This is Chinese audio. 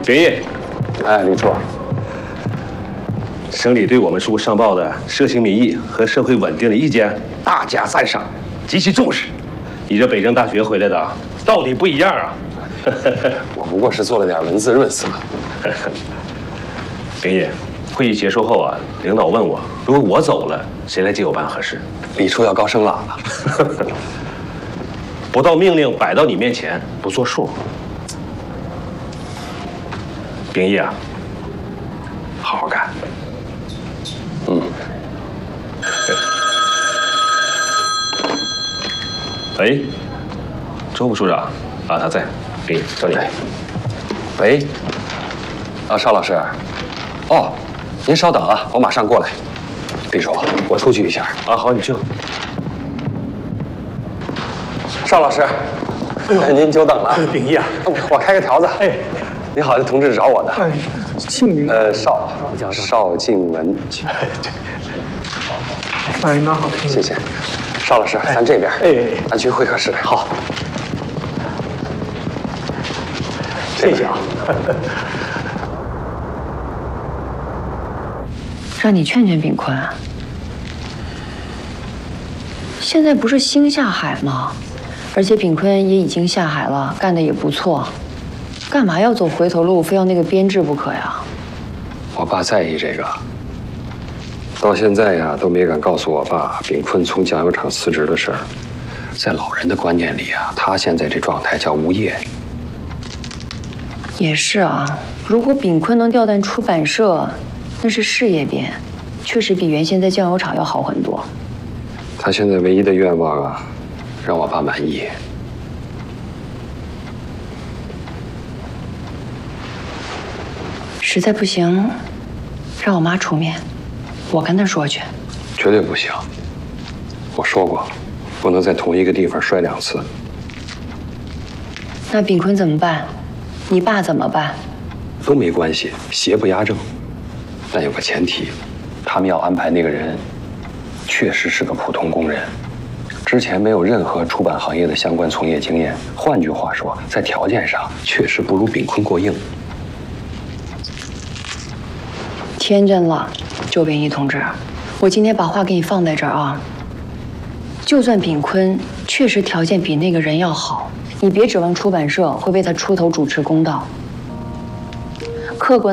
秉义， 哎，李处， 省里对我们书上报的社情民意和社会稳定的意见大加赞赏，极其重视。你这北政大学回来的，到底不一样啊！ 我不过是做了点文字润色。 秉义，会议结束后啊，领导问我，如果我走了，谁来接我办合适？ 李处要高声朗了。 不到命令摆到你面前，不作数。秉义啊，好好干。 嗯。 喂，周副处长啊，他在。秉义，找你。 喂。啊，邵老师。哦，您稍等啊，我马上过来。李处，我出去一下。 啊，好，你去吧。 邵老师，您久等了。 秉义啊， 我开个条子。哎，你好，这同志找我的。 哎，姓名？ 邵静文。 哎，那好， 谢谢。邵老师，咱这边。咱去会客室。好。 谢谢啊。 让你劝劝秉坤啊。现在不是兴下海吗？而且秉坤也已经下海了，干得也不错，干嘛要走回头路，非要那个编制不可呀？ 我爸在意这个，到现在呀都没敢告诉我爸秉坤从酱油厂辞职的事儿。在老人的观念里啊，他现在这状态叫无业。 也是啊，如果秉坤能调淡出版社，那是事业编，确实比原先在酱油厂要好很多。 他现在唯一的愿望啊，让我爸满意。 实在不行，让我妈出面，我跟她说去。 绝对不行，我说过，不能在同一个地方摔2次。 那秉坤怎么办？你爸怎么办？ 都没关系，邪不压正。但有个前提，他们要安排那个人，确实是个普通工人，之前没有任何出版行业的相关从业经验。换句话说，在条件上确实不如秉坤过硬。 天真了，周秉义同志，我今天把话给你放在这儿啊。就算秉坤确实条件比那个人要好，你别指望出版社会为他出头主持公道。客观